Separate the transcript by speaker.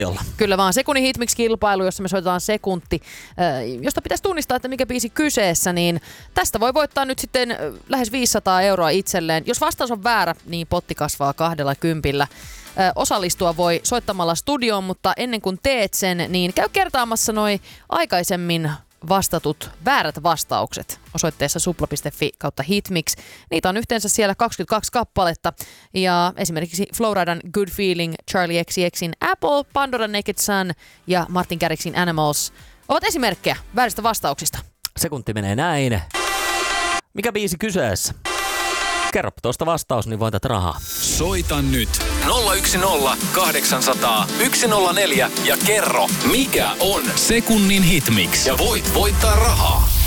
Speaker 1: tarjolla.
Speaker 2: Kyllä vaan sekunnin hitmix-kilpailu, jossa me soitetaan sekunti, josta pitäisi tunnistaa, että mikä biisi kyseessä, niin tästä voi voittaa nyt sitten lähes 500 euroa itselleen. Jos vastaus on väärä, niin potti kasvaa 20. Osallistua voi soittamalla studioon, mutta ennen kuin teet sen, niin käy kertaamassa noi aikaisemmin vastatut väärät vastaukset osoitteessa supla.fi/hitmix. Niitä on yhteensä siellä 22 kappaletta. Ja esimerkiksi Flowridan Good Feeling, Charlie XCXin Apple, Pandora Naked Sun ja Martin Garrixin Animals ovat esimerkkejä vääristä vastauksista.
Speaker 1: Sekunti menee näin. Mikä biisi kyseessä? Kerropa tuosta vastaus, niin voitat rahaa.
Speaker 3: Soita nyt 010 800 104 ja kerro, mikä on sekunnin hitmix. Ja voit voittaa rahaa.